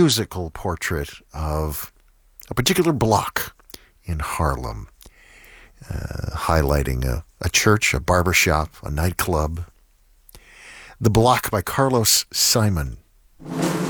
musical portrait of a particular block in Harlem, highlighting a church, a barbershop, a nightclub. The Block by Carlos Simon.